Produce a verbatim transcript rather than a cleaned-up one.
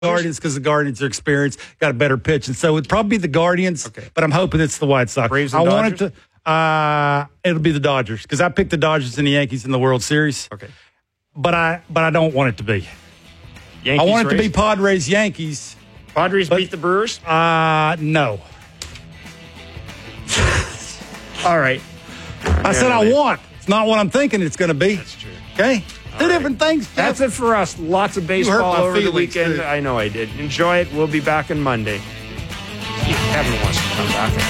Guardians because the Guardians are experienced, got a better pitch. And so it'd probably be the Guardians, Okay. but I'm hoping it's the White Sox. Braves and I Dodgers? want it to, uh, it'll be the Dodgers because I picked the Dodgers and the Yankees in the World Series. Okay. But I but I don't want it to be. Yankees, I want it to Rays? be Padres Yankees. Padres but- beat the Brewers? Uh, no. All right. I said I want. It's not what I'm thinking it's going to be. That's true. Okay? Two right. different things. Jeff. That's it for us. Lots of baseball my over the feelings, weekend. too. I know I did. Enjoy it. We'll be back on Monday. Kevin wants to come back.